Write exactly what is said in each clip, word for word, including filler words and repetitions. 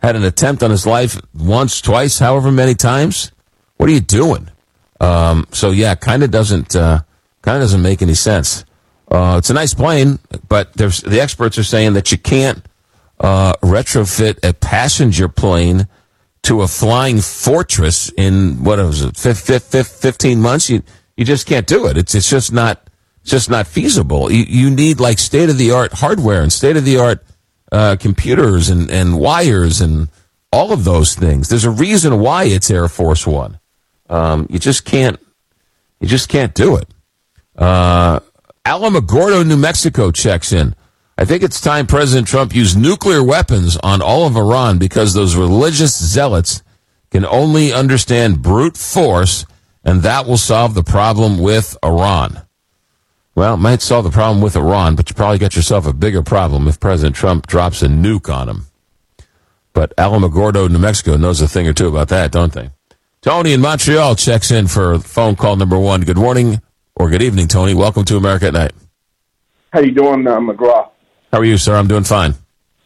had an attempt on his life once, twice, however many times. What are you doing? Um, so yeah, kind of doesn't uh, kind of doesn't make any sense. Uh, it's a nice plane, but there's, the experts are saying that you can't uh, retrofit a passenger plane to a flying fortress in what was it, fifteen months. You you just can't do it. It's it's just not it's just not feasible. You you need like state of the art hardware and state of the art uh, computers and, and wires and all of those things. There's a reason why it's Air Force One. Um, you just can't you just can't do it. Uh, Alamogordo, New Mexico checks in. I think it's time President Trump used nuclear weapons on all of Iran because those religious zealots can only understand brute force, and that will solve the problem with Iran. Well, it might solve the problem with Iran, but you probably got yourself a bigger problem if President Trump drops a nuke on them. But Alamogordo, New Mexico knows a thing or two about that, don't they? Tony in Montreal checks in for phone call number one. Good morning or good evening, Tony. Welcome to America at Night. How you doing, uh, McGraw? How are you, sir? I'm doing fine.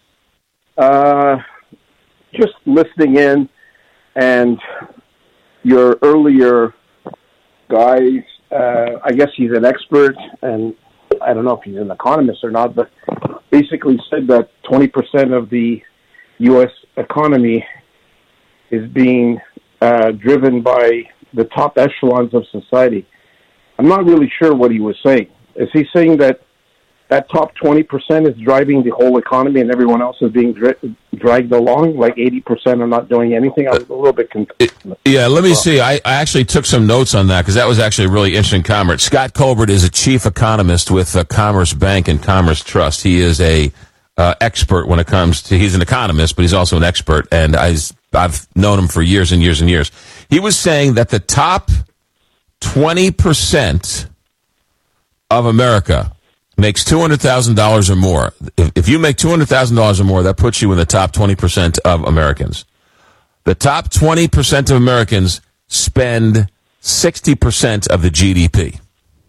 Uh, just listening in, and your earlier guy, uh, I guess he's an expert, and I don't know if he's an economist or not, but basically said that twenty percent of the U S economy is being uh, driven by the top echelons of society. I'm not really sure what he was saying. Is he saying that that top twenty percent is driving the whole economy and everyone else is being dra- dragged along, like eighty percent are not doing anything? I was a little bit confused. Yeah, let me see. I, I actually took some notes on that because that was actually a really interesting comment. Scott Colbert is a chief economist with uh, Commerce Bank and Commerce Trust. He is a uh, expert when it comes to, he's an economist, but he's also an expert, and I, I've known him for years and years and years. He was saying that the top twenty percent of America makes two hundred thousand dollars or more. If, if you make two hundred thousand dollars or more, that puts you in the top twenty percent of Americans. The top twenty percent of Americans spend sixty percent of the G D P.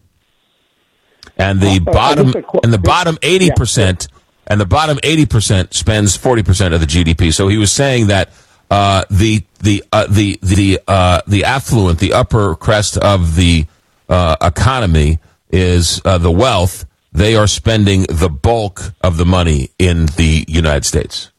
And the uh, bottom qu- and the bottom eighty percent yeah. and the bottom eighty percent spends forty percent of the G D P. So he was saying that uh, the the uh, the the uh, the affluent, the upper crest of the uh, economy is uh, the wealth. They are spending the bulk of the money in the United States.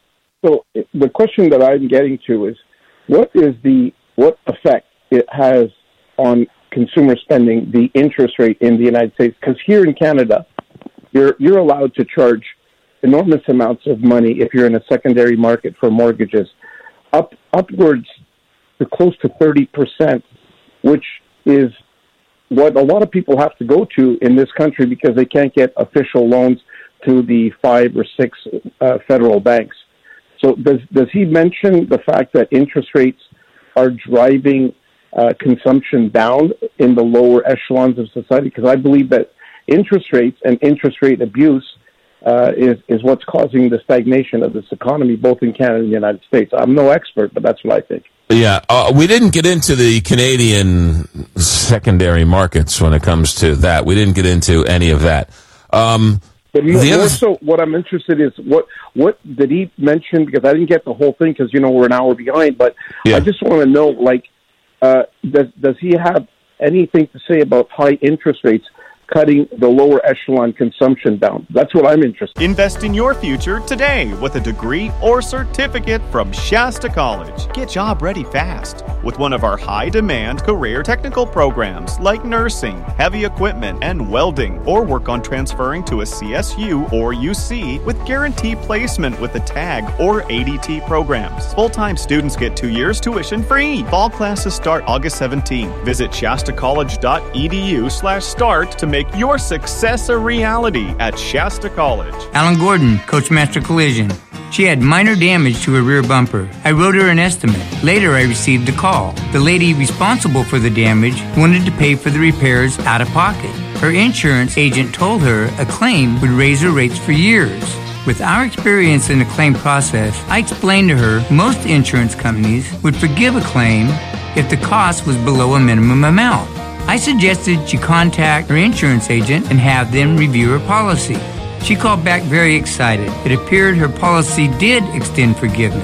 So the question that I'm getting to is, what is the what effect it has on consumer spending, the interest rate in the United States? Because here in Canada, you're you're allowed to charge enormous amounts of money if you're in a secondary market for mortgages, up upwards to close to thirty percent, which is what a lot of people have to go to in this country because they can't get official loans to the five or six uh, federal banks. So does does he mention the fact that interest rates are driving uh, consumption down in the lower echelons of society? Because I believe that interest rates and interest rate abuse uh, is, is what's causing the stagnation of this economy, both in Canada and the United States. I'm no expert, but that's what I think. Yeah, uh, we didn't get into the Canadian secondary markets when it comes to that. We didn't get into any of that. Um, but more, more so, what I'm interested in is what what did he mention? Because I didn't get the whole thing because you know we're an hour behind. But yeah. I just want to know, like, uh, does does he have anything to say about high interest rates cutting the lower echelon consumption down? That's what I'm interested in. Invest in your future today with a degree or certificate from Shasta College. Get job ready fast with one of our high-demand career technical programs like nursing, heavy equipment, and welding, or work on transferring to a C S U or U C with guaranteed placement with the TAG or A D T programs. Full-time students get two years tuition free. Fall classes start August seventeenth. Visit shastacollege.edu slash start to make your success a reality at Shasta College. Alan Gordon, Coachmaster Collision. She had minor damage to her rear bumper. I wrote her an estimate. Later, I received a call. The lady responsible for the damage wanted to pay for the repairs out of pocket. Her insurance agent told her a claim would raise her rates for years. With our experience in the claim process, I explained to her most insurance companies would forgive a claim if the cost was below a minimum amount. I suggested she contact her insurance agent and have them review her policy. She called back very excited. It appeared her policy did extend forgiveness.